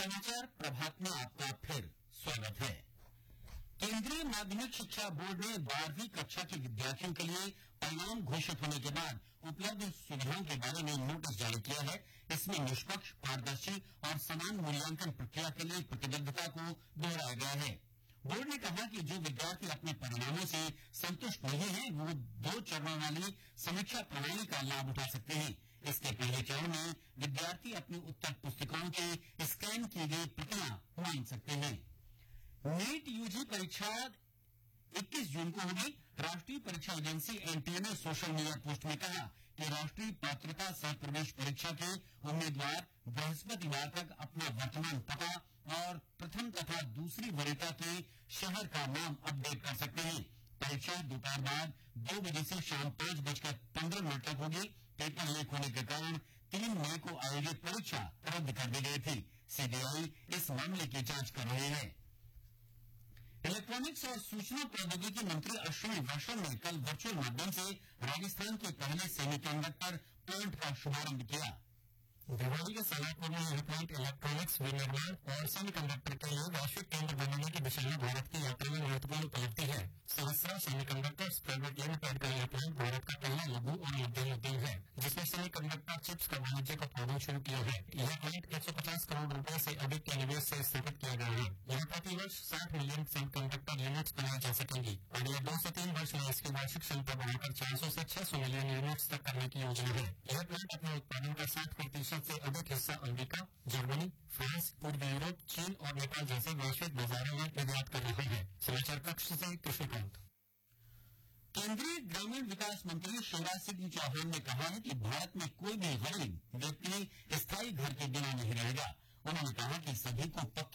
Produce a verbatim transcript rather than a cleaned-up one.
समाचार प्रभात में आपका फिर स्वागत है। केंद्रीय माध्यमिक शिक्षा बोर्ड ने बारहवीं कक्षा के विद्यार्थियों के लिए परिणाम घोषित होने के बाद उपलब्ध सुविधाओं के बारे में नोटिस जारी किया है। इसमें निष्पक्ष, पारदर्शी और समान मूल्यांकन प्रक्रिया के लिए प्रतिबद्धता को दोहराया गया है। बोर्ड ने कहा कि जो विद्यार्थी अपने परिणामों से संतुष्ट नहीं है, वो दो चरणों वाली समीक्षा प्रणाली का लाभ उठा सकते हैं। इसके पहले चरण में विद्यार्थी अपनी उत्तर पुस्तिकाओं के स्कैन की गई प्रतियां मांग सकते हैं। नीट यूजी परीक्षा इक्कीस जून को होगी। राष्ट्रीय परीक्षा एजेंसी एनटीए ने सोशल मीडिया पोस्ट में कहा कि राष्ट्रीय पात्रता सह प्रवेश परीक्षा के उम्मीदवार बृहस्पतिवार तक अपना वर्तमान पता और प्रथम तथा दूसरी वरीयता के शहर का नाम अपडेट कर सकते हैं। परीक्षा दोपहर बाद दो बजे से शाम पांच बजकर पंद्रह मिनट तक होगी। पेपर लीक होने के कारण तीन मई को आयोजित परीक्षा रद्द कर दी गई थी। सीबीआई इस मामले की जांच कर रही है। इलेक्ट्रॉनिक्स और सूचना प्रौद्योगिकी मंत्री अश्विनी वैष्णव ने कल वर्चुअल माध्यम से राजस्थान के पहले सेमीकंडक्टर प्लांट का शुभारंभ किया। दिवाली के सलाहपुर में यह प्लांट इलेक्ट्रॉनिक्स विनिर्माण और सेमीकंडक्टर के लिए वैश्विक केंद्र बनने की दिशा में भारत की यात्रा में महत्वपूर्ण उपलब्धि है। सहस्रा सेमीकंडक्टर्स प्राइवेट लिमिटेड का यह प्लांट भारत का पहला लघु और मध्यम उद्यम है, जिसने सेमीकंडक्टर चिप्स का वाणिज्यिक उत्पादन शुरू किया है। यह प्लांट एक सौ पचास करोड़ रुपए से अधिक के निवेश से स्थापित किया गया है। यहाँ प्रति वर्ष साठ मिलियन सेमीकंडक्टर यूनिट्स बनाई जा सकेंगी। अगले दो से तीन वर्ष में इसकी वार्षिक क्षमता बढ़ाकर चार सौ से छह सौ मिलियन यूनिट्स तक करने की योजना है। यह प्लांट अपने उत्पादन का साठ प्रतिशत से अधिक हिस्सा अमेरिका, जर्मनी, फ्रांस, पूर्वी यूरोप, चीन और नेपाल जैसे वैश्विक बाजारों में निर्यात कर रहा है। समाचार कक्ष से कृष्णकांत। केंद्रीय ग्रामीण विकास मंत्री शिवराज सिंह चौहान ने कहा है कि भारत में कोई भी गरीब व्यक्ति स्थायी घर के बिना नहीं रहेगा। उन्होंने कहा कि सभी को पक्की